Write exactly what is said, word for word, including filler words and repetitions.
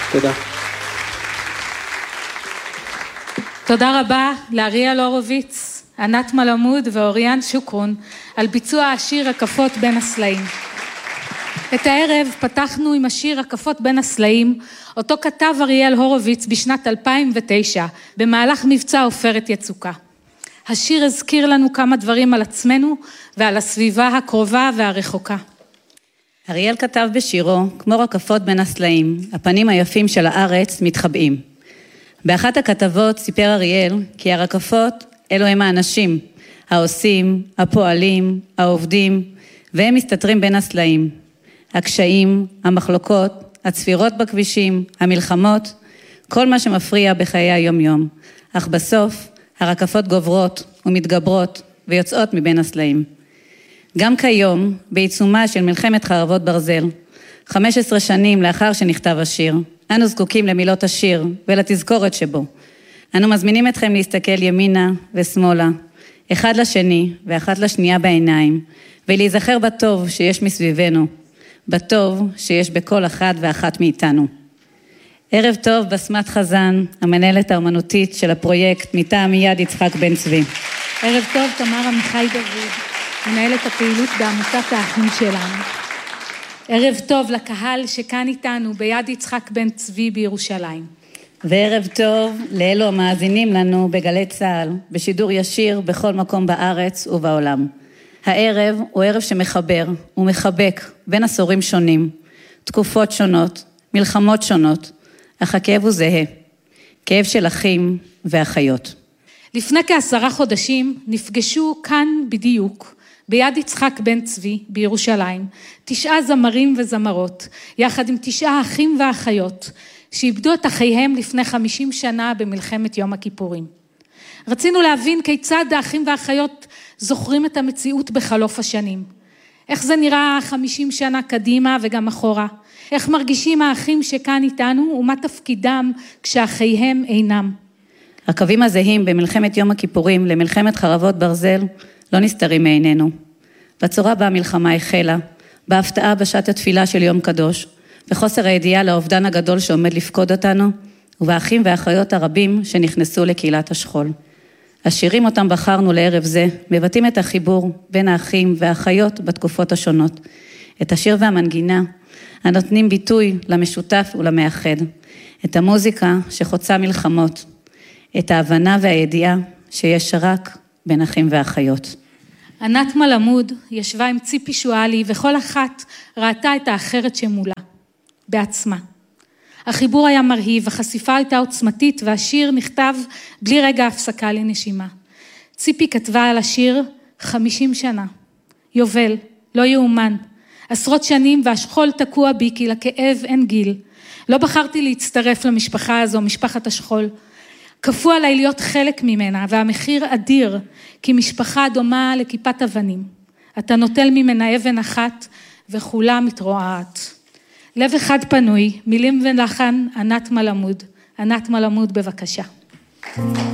תודה. תודה רבה לאריאל הורוביץ, ענת מלמוד ואוריאן שוקרון על ביצוע השיר הקפות בין הסלעים. את הערב פתחנו עם השיר הקפות בין הסלעים, אותו כתב אריאל הורוביץ בשנת אלפיים ותשע, במהלך מבצע עופרת יצוקה. השיר הזכיר לנו כמה דברים על עצמנו ועל הסביבה הקרובה והרחוקה. אריאל כתב בשירו, כמו רקפות בין הסלעים, הפנים היפים של הארץ מתחבאים. באחת הכתבות סיפר אריאל כי הרקפות אלו הם האנשים, העושים, הפועלים, העובדים, והם מסתתרים בין הסלעים. הקשיים, המחלוקות, הצפירות בכבישים, המלחמות, כל מה שמפריע בחיי היום-יום. אך בסוף הרקפות גוברות ומתגברות ויוצאות מבין הסלעים. גם כיום, בעיצומה של מלחמת חרבות ברזל, חמש עשרה שנים לאחר שנכתב השיר, אנו זקוקים למילות השיר ולתזכורת שבו. אנו מזמינים אתכם להסתכל ימינה ושמאלה, אחד לשני ואחת לשנייה בעיניים, ולהיזכר בטוב שיש מסביבנו, בטוב שיש בכל אחד ואחת מאיתנו. ערב טוב בסמת חזן, המנהלת האומנותית של הפרויקט מטעם יד יצחק בן צבי. ערב טוב תמר עמיחי דוד, מנהלת הפעילות בעמותת האחים שלנו. ערב טוב לקהל שכאן איתנו ביד יצחק בן צבי בירושלים. וערב טוב לאלו המאזינים לנו בגלי צהל, בשידור ישיר בכל מקום בארץ ובעולם. הערב הוא ערב שמחבר ומחבק בין עשורים שונים, תקופות שונות, מלחמות שונות, אך הכאב הוא זהה, כאב של אחים ואחיות. לפני כעשרה חודשים נפגשו כאן בדיוק, ביד יצחק בן צבי בירושלים, תשעה זמרים וזמרות, יחד עם תשעה אחים ואחיות, שאיבדו את אחייהם לפני חמישים שנה במלחמת יום הכיפורים. רצינו להבין כיצד האחים והאחיות זוכרים את המציאות בחלוף השנים. איך זה נראה חמישים שנה קדימה וגם אחורה. איך מרגישים האחים שכאן איתנו ומה תפקידם כשאחייהם אינם. הקווים הזהים במלחמת יום הכיפורים למלחמת חרבות ברזל לא נסתרים מעינינו. בצורה בה המלחמה החלה, בהפתעה בשעת התפילה של יום קדוש, וחוסר הידיעה לאובדן הגדול שעומד לפקוד אותנו, ובאחים והאחיות הרבים שנכנסו לקהילת השכול. השירים אותם בחרנו לערב זה, מבטאים את החיבור בין האחים והאחיות בתקופות השונות. את השיר והמנגינה, הנותנים ביטוי למשותף ולמאחד. את המוזיקה שחוצה מלחמות. את ההבנה והידיעה שיש רק בין אחים ואחיות. ענת מלמוד ישבה עם ציפי שואלי, וכל אחת ראתה את האחרת שמולה, בעצמה. החיבור היה מרהיב, החשיפה הייתה עוצמתית, והשיר נכתב בלי רגע הפסקה לנשימה. ציפי כתבה על השיר חמישים שנה. יובל, לא יאומן. עשרות שנים והשכול תקוע בי, כי לכאב אין גיל. לא בחרתי להצטרף למשפחה הזו, משפחת השכול. כפו עליי להיות חלק ממנה, והמחיר אדיר, כי משפחה דומה לכיפת אבנים. אתה נוטל ממנה אבן אחת, וכולה מתרועעת. לב אחד פנוי, מילים ולחן, ענת מלמוד. ענת מלמוד בבקשה.